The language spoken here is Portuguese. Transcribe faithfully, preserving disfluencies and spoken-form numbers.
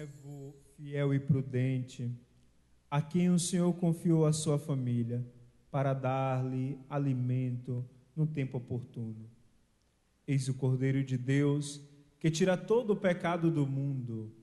servo fiel e prudente, a quem o Senhor confiou a sua família, para dar-lhe alimento no tempo oportuno. Eis o Cordeiro de Deus, que tira todo o pecado do mundo.